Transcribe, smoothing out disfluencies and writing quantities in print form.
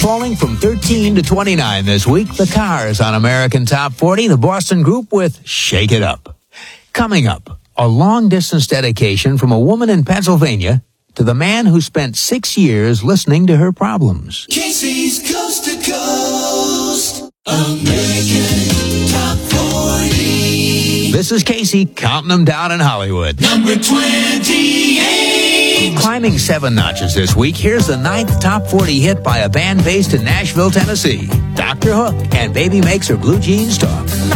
Falling from 13 to 29 this week, The Cars on American Top 40, the Boston Group with Shake It Up. Coming up, a long-distance dedication from a woman in Pennsylvania to the man who spent 6 years listening to her problems. Casey's Coast to Coast, American Top 40. This is Casey counting them down in Hollywood. Number 28. Climbing 7 notches this week, here's the 9th Top 40 hit by a band based in Nashville, Tennessee. Dr. Hook and Baby Makes Her Blue Jeans Talk.